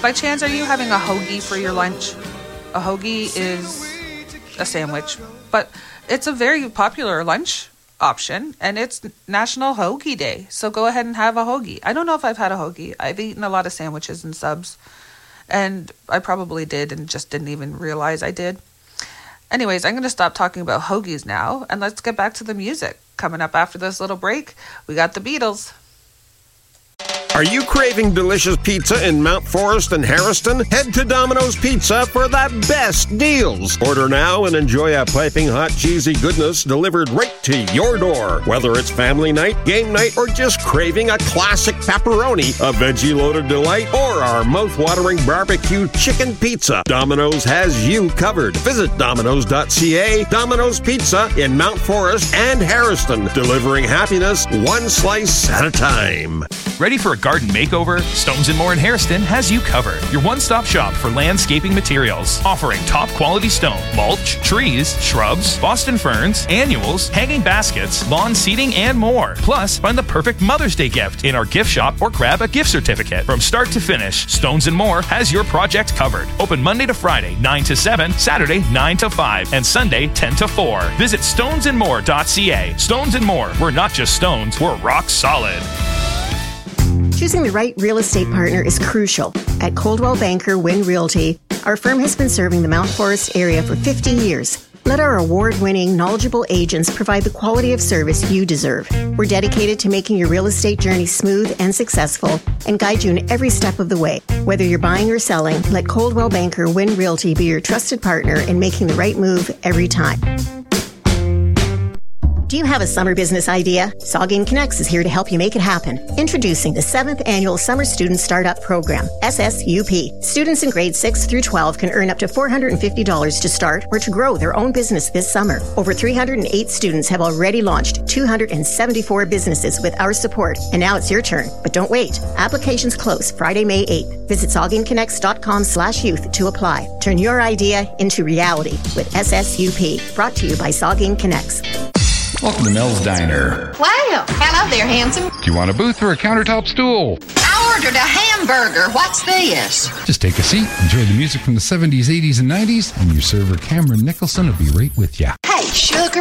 By chance, are you having a hoagie for your lunch? A hoagie is a sandwich, but it's a very popular lunch option, and it's National Hoagie Day. So go ahead and have a hoagie. I don't know if I've had a hoagie. I've eaten a lot of sandwiches and subs, and I probably did and just didn't even realize I did. Anyways, I'm going to stop talking about hoagies now, and let's get back to the music. Coming up after this little break, we got the Beatles. Are you craving delicious pizza in Mount Forest and Harrison? Head to Domino's Pizza for the best deals. Order now and enjoy a piping hot cheesy goodness delivered right to your door. Whether it's family night, game night, or just craving a classic pepperoni, a veggie-loaded delight, or our mouth-watering barbecue chicken pizza, Domino's has you covered. Visit Domino's.ca. Domino's Pizza in Mount Forest and Harrison, delivering happiness one slice at a time. Ready for a garden makeover? Stones & More in Harrison has you covered. Your one-stop shop for landscaping materials, offering top-quality stone, mulch, trees, shrubs, Boston ferns, annuals, hanging baskets, lawn seating, and more. Plus, find the perfect Mother's Day gift in our gift shop or grab a gift certificate. From start to finish, Stones & More has your project covered. Open Monday to Friday, 9 to 7, Saturday, 9 to 5, and Sunday, 10 to 4. Visit stonesandmore.ca. Stones & More. We're not just stones, we're rock solid. Choosing the right real estate partner is crucial. At Coldwell Banker Wynn Realty, our firm has been serving the Mount Forest area for 50 years. Let our award-winning, knowledgeable agents provide the quality of service you deserve. We're dedicated to making your real estate journey smooth and successful and guide you in every step of the way. Whether you're buying or selling, let Coldwell Banker Wynn Realty be your trusted partner in making the right move every time. Do you have a summer business idea? Saugeen Connects is here to help you make it happen. Introducing the 7th Annual Summer Student Startup Program, SSUP. Students in grades 6 through 12 can earn up to $450 to start or to grow their own business this summer. Over 308 students have already launched 274 businesses with our support, and now it's your turn. But don't wait. Applications close Friday, May 8th. Visit SaugeenConnects.com/youth to apply. Turn your idea into reality with SSUP. Brought to you by Saugeen Connects. Welcome to Mel's Diner. Wow. Hello there, handsome. Do you want a booth or a countertop stool? I ordered a hamburger. What's this? Just take a seat, enjoy the music from the 70s, 80s, and 90s, and your server Cameron Nicholson will be right with you. Hey, sugar.